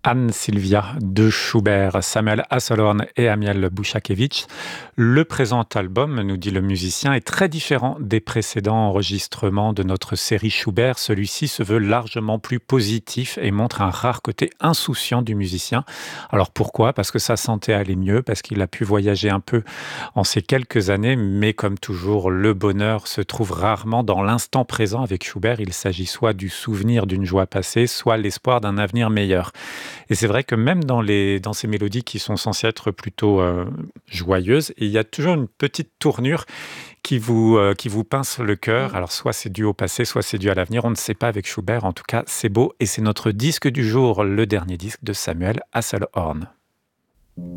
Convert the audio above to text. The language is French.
Anne Sylvia de Schubert, Samuel Hasselhorn et Amiel Bouchakevitch. Le présent album, nous dit le musicien, est très différent des précédents enregistrements de notre série Schubert. Celui-ci se veut largement plus positif et montre un rare côté insouciant du musicien. Alors pourquoi? Parce que sa santé allait mieux, parce qu'il a pu voyager un peu en ces quelques années, mais comme toujours, le bonheur se trouve rarement dans l'instant présent avec Schubert. Il s'agit soit du souvenir d'une joie passée, soit l'espoir d'un avenir meilleur. Et c'est vrai que même dans ces mélodies qui sont censées être plutôt joyeuses, il y a toujours une petite tournure qui vous pince le cœur. Mmh. Alors soit c'est dû au passé, soit c'est dû à l'avenir. On ne sait pas avec Schubert. En tout cas, c'est beau et c'est notre disque du jour, le dernier disque de Samuel Hasselhorn.